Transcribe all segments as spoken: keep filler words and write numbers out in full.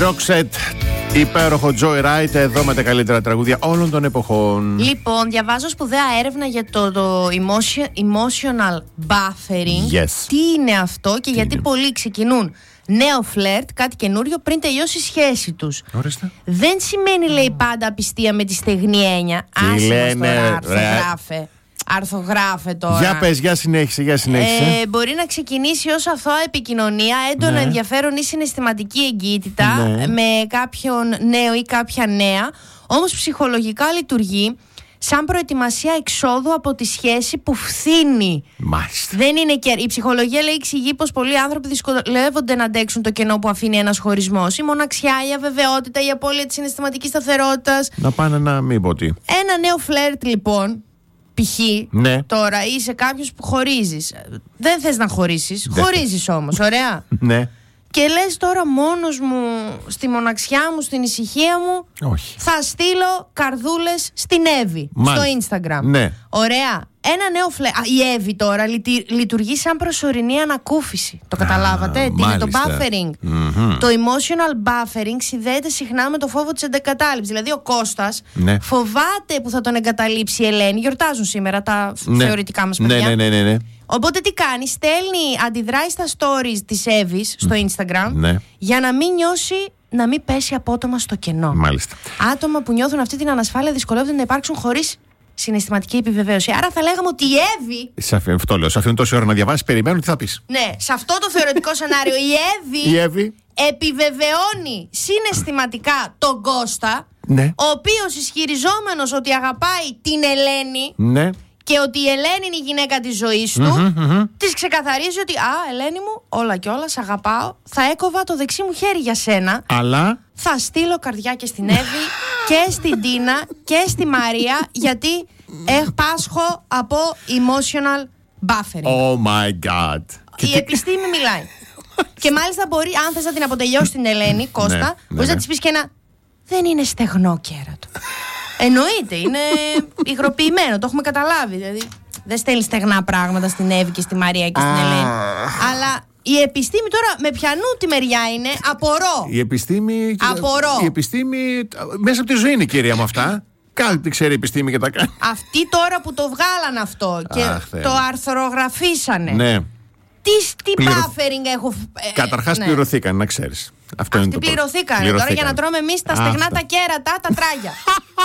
Roxette, υπέροχο Joyride, εδώ με τα καλύτερα τραγούδια όλων των εποχών. Λοιπόν, διαβάζω σπουδαία έρευνα για το, το emotion, emotional buffering. Yes. Τι είναι αυτό και Τι γιατί είναι? πολλοί ξεκινούν νέο φλερτ, κάτι καινούριο, πριν τελειώσει η σχέση τους. Ορίστε. Δεν σημαίνει, λέει, πάντα απιστία με τη στεγνή έννοια. Τι Άσε μας λένε, τώρα, ρε. αρθογράφε. Αρθογράφε τώρα. Για πες, για συνέχισε, για συνέχισε. Ε, μπορεί να ξεκινήσει ως αθώα επικοινωνία, έντονο Ναι. ενδιαφέρον ή συναισθηματική εγκύτητα Ναι. με κάποιον νέο ή κάποια νέα. Όμως ψυχολογικά λειτουργεί σαν προετοιμασία εξόδου από τη σχέση που φθήνει. Μάλιστα. Δεν είναι και... Η ψυχολογία, λέει, εξηγεί πως πολλοί άνθρωποι δυσκολεύονται να αντέξουν το κενό που αφήνει ένας χωρισμός. Η μοναξιά, η αβεβαιότητα, η απώλεια της συναισθηματικής σταθερότητας. Να πάνε να μην πω τι. Ένα νέο φλερτ, λοιπόν, π.χ. Ναι. τώρα είσαι κάποιος που χωρίζεις. Δεν θες να χωρίσεις. Δεν Χωρίζεις όμως, ωραία. Ναι. Και λες τώρα μόνος μου, στη μοναξιά μου, στην ησυχία μου, Όχι. θα στείλω καρδούλες στην Εύη. Μάλιστα. Στο Instagram. Ναι. Ωραία. Ένα νέο φλε... Α, η Εύη τώρα λυτι- λειτουργεί σαν προσωρινή ανακούφιση. Το καταλάβατε? Τι είναι το μάλιστα. buffering? Μμμ. Το emotional buffering συνδέεται συχνά με το φόβο της εγκατάλειψης. Δηλαδή ο Κώστας Ναι. φοβάται που θα τον εγκαταλείψει η Ελένη. Γιορτάζουν σήμερα τα Ναι. θεωρητικά μας Ναι, παιδιά. ναι, ναι, ναι, ναι. Οπότε τι κάνει, στέλνει, αντιδράει στα stories της Εύης στο Instagram, Ναι. για να μην νιώσει, να μην πέσει απότομα στο κενό. Μάλιστα. Άτομα που νιώθουν αυτή την ανασφάλεια δυσκολεύονται να υπάρξουν χωρίς συναισθηματική επιβεβαίωση. Άρα θα λέγαμε ότι η Εύη, Σε αφήνω, αυτό λέω. Σε αφήνω τόση ώρα να διαβάσει, περιμένω τι θα πει. ναι, σε αυτό το θεωρητικό σενάριο, η Εύη, Η Εύη. επιβεβαιώνει συναισθηματικά τον Κώστα, Ναι. ο οποίος ισχυριζόμενος ότι αγαπάει την Ελένη Ναι. και ότι η Ελένη είναι η γυναίκα της ζωής του, Μμμ, μμμ. της ξεκαθαρίζει ότι «Α, Ελένη μου, όλα και όλα, σ' αγαπάω, θα έκοβα το δεξί μου χέρι για σένα, Αλλά. θα στείλω καρδιά και στην Εύη και στην Τίνα και στη Μαρία, γιατί ε, πάσχω από emotional buffering». Oh my god. Και Η τι- επιστήμη μιλάει. Και μάλιστα μπορεί, αν θες να την αποτελειώσει την Ελένη, Κώστα, ναι, μπορείς ναι. να της πεις και ένα «Δεν είναι στεγνό κέρατο». Εννοείται, είναι υγροποιημένο, το έχουμε καταλάβει. Δηλαδή, δεν στέλνει στεγνά πράγματα στην Εύη και στη Μαρία και στην Ελένη. Αλλά η επιστήμη τώρα με ποιανού τη μεριά είναι, απορώ. Η επιστήμη. Απορώ. Η επιστήμη. Μέσα από τη ζωή είναι, κυρία μου, αυτά. Κάτι ξέρει η επιστήμη και τα κάνει. Αυτοί τώρα που το βγάλαν αυτό και Αχ, Θεέ το μου. αρθρογραφήσανε. Ναι. Τι, τι Πληρω- buffering έχω. ε, Καταρχάς ναι. πληρωθήκαν, να ξέρεις. Αυτό είναι Αυτοί το πρώτο. πληρωθήκανε τώρα για να τρώμε εμείς τα στεγνά, Αχ, τα κέρατα, τα τράγια.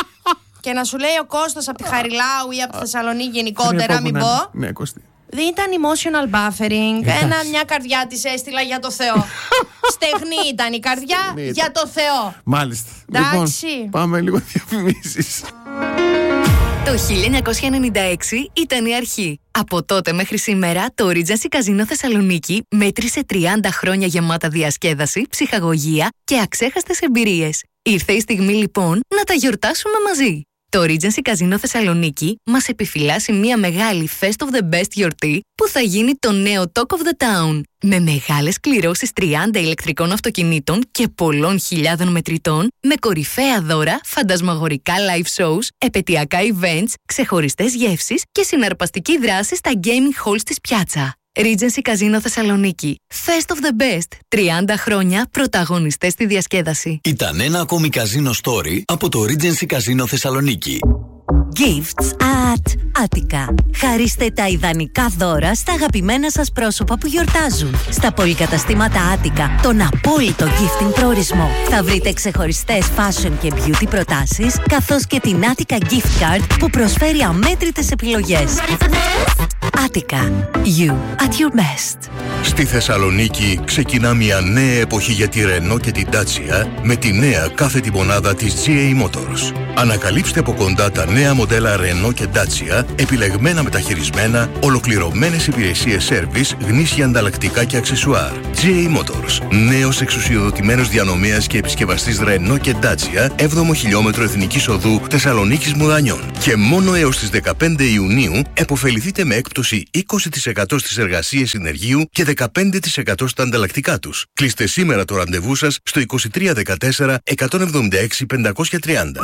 Και να σου λέει ο Κώστας από τη Χαριλάου ή από τη Θεσσαλονίκη γενικότερα, μην πω. Ναι, Κώστη. Δεν ήταν emotional buffering. Εντάξει. Ένα, μια καρδιά της έστειλα για το Θεό. Στεγνή ήταν η καρδιά Στεγνή ήταν. για το Θεό. Μάλιστα. Εντάξει. Λοιπόν, πάμε λίγο διαφημίσεις. Το χίλια εννιακόσια ενενήντα έξι ήταν η αρχή. Από τότε μέχρι σήμερα, το Regency Casino Θεσσαλονίκη μέτρησε τριάντα χρόνια γεμάτα διασκέδαση, ψυχαγωγία και αξέχαστες εμπειρίες. Ήρθε η στιγμή λοιπόν να τα γιορτάσουμε μαζί. Το Regency Casino Θεσσαλονίκη μας επιφυλάσσει μια μεγάλη Fest of the Best γιορτή που θα γίνει το νέο Talk of the Town. Με μεγάλες κληρώσεις τριάντα ηλεκτρικών αυτοκινήτων και πολλών χιλιάδων μετρητών, με κορυφαία δώρα, φαντασμαγορικά live shows, επαιτειακά events, ξεχωριστές γεύσεις και συναρπαστική δράση στα gaming halls της Πιάτσα. Regency Casino Θεσσαλονίκη. Fest of the Best. τριάντα χρόνια πρωταγωνιστές στη διασκέδαση. Ήταν ένα ακόμη καζίνο story από το Regency Casino Θεσσαλονίκη. Gifts at Attica. Χαρίστε τα ιδανικά δώρα στα αγαπημένα σας πρόσωπα που γιορτάζουν. Στα πολυκαταστήματα Attica, τον απόλυτο gifting προορισμό. Θα βρείτε ξεχωριστές fashion και beauty προτάσεις, καθώς και την Attica Gift Card που προσφέρει αμέτρητες επιλογές. Attica. You at your best. Στη Θεσσαλονίκη ξεκινά μια νέα εποχή για τη Renault και την Dacia με τη νέα κάθετη μονάδα της τζι έι Motors. Ανακαλύψτε από κοντά τα νέα μοντέλα Renault και Dacia, επιλεγμένα μεταχειρισμένα, ολοκληρωμένες υπηρεσίες service, γνήσια ανταλλακτικά και αξεσουάρ. τζι έι Motors. Νέος εξουσιοδοτημένος διανομέας και επισκευαστής Renault και Dacia, έβδομο χιλιόμετρο Εθνικής Οδού Θεσσαλονίκης Μουδανιών. Και μόνο έως τις δεκαπέντε Ιουνίου επωφεληθείτε με έκπτωση είκοσι τοις εκατό στις εργασίες συνεργείου και δεκαπέντε τοις εκατό στα ανταλλακτικά τους. Κλείστε σήμερα το ραντεβού σας στο είκοσι τρία δεκατέσσερα εκατόν εβδομήντα έξι πεντακόσια τριάντα.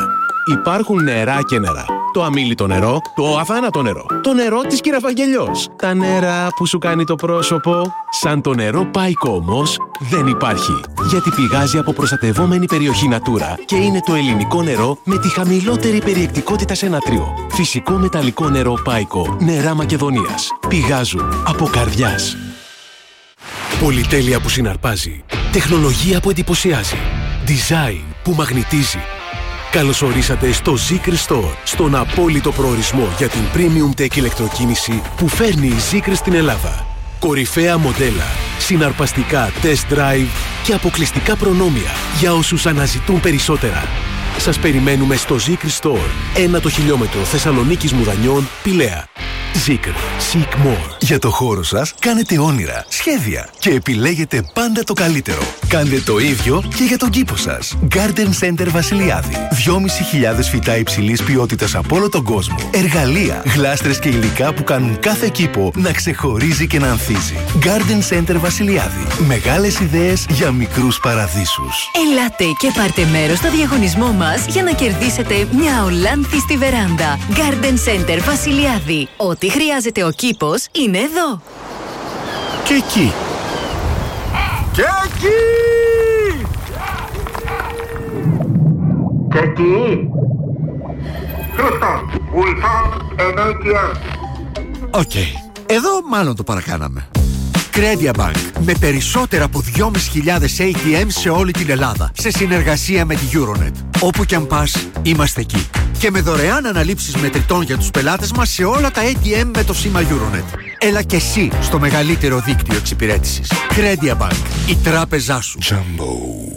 Υπάρχουν νερά και νερά. Το αμίλητο νερό, το αθάνατο νερό, το νερό της Κυραφαγγελιός. Τα νερά που σου κάνει το πρόσωπο. Σαν το νερό Πάικο όμως δεν υπάρχει. Γιατί πηγάζει από προστατευόμενη περιοχή Natura και είναι το ελληνικό νερό με τη χαμηλότερη περιεκτικότητα σε νατρίο. Φυσικό μεταλλικό νερό Πάικο, νερά Μακεδονίας. Πηγάζουν από καρδιάς. Πολυτέλεια που συναρπάζει. Τεχνολογία που εντυπωσιάζει. Design που μαγνητίζει. Καλώς ορίσατε στο Zeekr Store, στον απόλυτο προορισμό για την premium tech ηλεκτροκίνηση που φέρνει η Zeekr στην Ελλάδα. Κορυφαία μοντέλα, συναρπαστικά test drive και αποκλειστικά προνόμια για όσους αναζητούν περισσότερα. Σας περιμένουμε στο Zeekr Store, ένα το χιλιόμετρο Θεσσαλονίκης Μουδανιών, Πηλαία. Zeekr. Seek more. Για το χώρο σας κάνετε όνειρα, σχέδια και επιλέγετε πάντα το καλύτερο. Κάντε το ίδιο και για τον κήπο σας. Garden Center Βασιλιάδη. δυόμισι χιλιάδες φυτά υψηλής ποιότητας από όλο τον κόσμο. Εργαλεία, γλάστρες και υλικά που κάνουν κάθε κήπο να ξεχωρίζει και να ανθίζει. Garden Center Βασιλιάδη. Μεγάλες ιδέες για μικρούς παραδείσους. Ελάτε και πάρτε μέρος στο διαγωνισμό μας για να κερδίσετε μια ολάνθη στη βεράντα. Garden Center Βασιλιάδη. Ό,τι χρειάζεται ο κήπος είναι εδώ. Και εκεί. Και εκεί. Και εκεί. Houston, we found an έι τι εμ. Οκ, εδώ μάλλον το παρακάναμε. Credia Bank, με περισσότερα από δυόμισι χιλιάδες έι τι εμ σε όλη την Ελλάδα, σε συνεργασία με τη Euronet. Όπου κι αν πας, είμαστε εκεί. Και με δωρεάν αναλήψεις μετρητών για τους πελάτες μας σε όλα τα έι τι εμ με το σήμα Euronet. Έλα και εσύ στο μεγαλύτερο δίκτυο εξυπηρέτησης. Credia Bank, η τράπεζά σου. Jumbo.